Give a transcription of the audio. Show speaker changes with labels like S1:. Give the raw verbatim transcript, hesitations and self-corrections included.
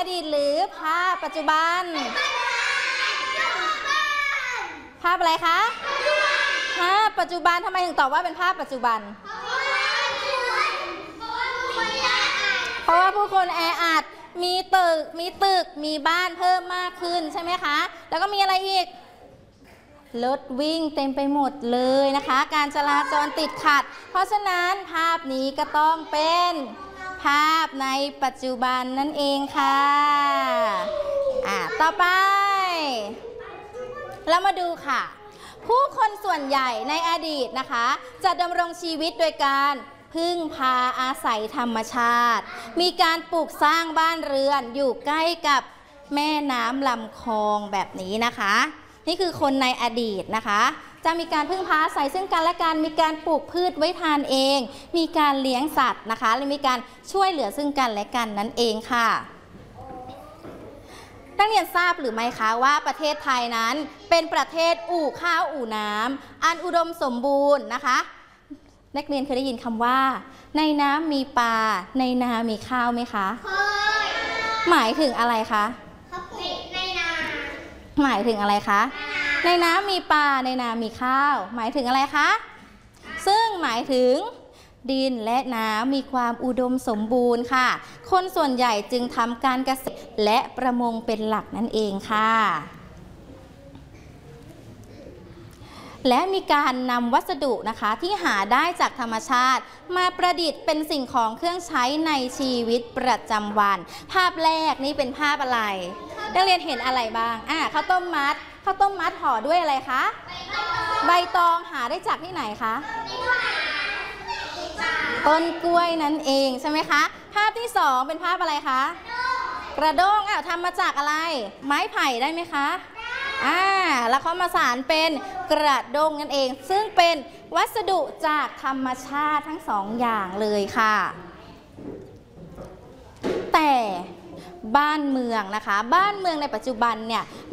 S1: ดีตหรือภาพปัจจุบันภาพอะไรคะภาพปัจจุบันทำไมถึงตอบว่าเป็นภาพปัจจุบันเพราะว่าผู้คนแออัดมีตึกมีตึกมีบ้านเพิ่มมากขึ้นใช่ไหมคะแล้วก็มีอะไรอีกรถวิ่งเต็มไปหมดเลยนะคะการจราจรติดขัดเพราะฉะนั้นภาพนี้ก็ต้องเป็นภาพในปัจจุบันนั่นเองค่ะอ่ะต่อไปเรามาดูค่ะผู้คนส่วนใหญ่ในอดีตนะคะจะดำรงชีวิตโดยการพึ่งพาอาศัยธรรมชาติมีการปลูกสร้างบ้านเรือนอยู่ใกล้กับแม่น้ำลำคลองแบบนี้นะคะนี่คือคนในอดีตนะคะจะมีการพึ่งพาอาศัยซึ่งกันและกันมีการปลูกพืชไว้ทานเองมีการเลี้ยงสัตว์นะคะและมีการช่วยเหลือซึ่งกันและกันนั่นเองค่ะนักเรียนทราบหรือไม่คะว่าประเทศไทยนั้นเป็นประเทศอู่ข้าวอู่น้ำอันอุดมสมบูรณ์นะคะนักเรียนเคยได้ยินคำว่าในน้ำมีปลาในนามีข้าวไหมคะเคยหมายถึงอะไรคะในนาหมายถึงอะไรคะในน้ำมีปลาในนามีข้าวหมายถึงอะไรคะซึ่งหมายถึงดินและน้ำมีความอุดมสมบูรณ์ค่ะคนส่วนใหญ่จึงทำการเกษตรและประมงเป็นหลักนั่นเองค่ะและมีการนำวัสดุนะคะที่หาได้จากธรรมชาติมาประดิษฐ์เป็นสิ่งของเครื่องใช้ในชีวิตประจำวันภาพแรกนี่เป็นภาพอะไรนักเรียนเห็นอะไรบ้างอ่ะข้าวต้มมัดข้าวต้มมัดห่อด้วยอะไรคะใบตองหาได้จากที่ไหนคะต้นกล้วยนั่นเองใช่ไหมคะภาพที่สองเป็นภาพอะไรคะกระด้งอ่ะทำมาจากอะไรไม้ไผ่ได้ไหมคะอ่าแล้วเขามาสานเป็นกระด้งนั่นเองซึ่งเป็นวัสดุจากธรรมชาติทั้งสองอย่างเลยค่ะแต่บ้านเมืองนะคะบ้านเมืองในปัจจุบันเนี่ย